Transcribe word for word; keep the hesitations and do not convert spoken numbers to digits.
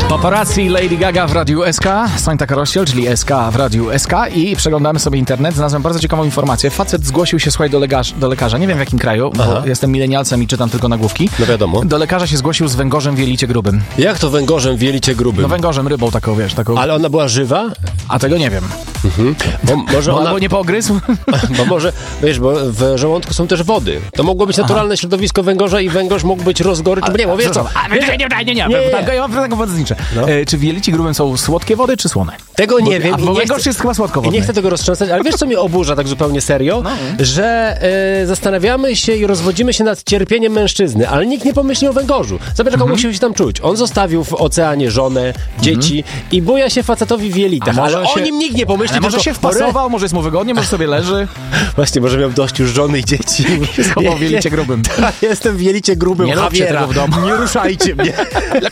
Paparazzi, Lady Gaga w Radiu S K, Sońta Karościel, czyli S K w Radiu S K i przeglądamy sobie internet. Znalazłem bardzo ciekawą informację. Facet zgłosił się, słuchaj, do, lekarz, do lekarza, nie wiem w jakim kraju, bo Aha. jestem milenialcem i czytam tylko nagłówki. No wiadomo. Do lekarza się zgłosił z węgorzem w jelicie grubym. Jak to węgorzem w jelicie grubym? No węgorzem, rybą taką, wiesz, taką... Ale ona była żywa? A tego nie wiem. Mhm. Bo może bo ona... Albo nie pogryzł? Bo może, wiesz, bo w żołądku są też wody. To mogło być naturalne Aha. środowisko węgorza i węgorz mógł być rozgorycz. Nie, bo wiesz co? Nie, nie, nie, nie, nie, nie. Ja mam taką wodę zniczę. No. E, czy w jelicie grubym są słodkie wody, czy słone? Tego nie bo, wiem. A bo węgorz chcę, jest chyba słodkowodny. Nie chcę tego roztrząsać, ale wiesz, co mnie oburza tak zupełnie serio? No. Że e, zastanawiamy się i rozwodzimy się nad cierpieniem mężczyzny, ale nikt nie pomyśli o węgorzu. Zobacz, jak on musiał się tam czuć. On zostawił w oceanie żonę, dzieci i buja się facetowi w jelitach, ale się... o nim nikt nie pomyśli. Ale może się wpasował, może jest mu wygodnie, może sobie leży. Właśnie, może miał dość już żony i dzieci. Schował w jelicie grubym. Jestem w jelicie grubym, nie Javiera. W domu. Nie ruszajcie mnie.